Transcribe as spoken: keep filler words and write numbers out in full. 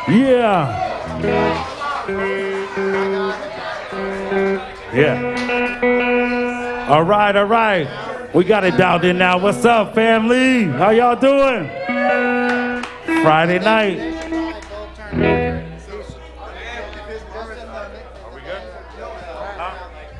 Yeah. Yeah. All right, all right. We got it dialed in now. What's up, family? How y'all doing? Friday night.